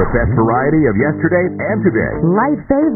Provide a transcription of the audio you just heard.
best variety of yesterday and today. Life favorites.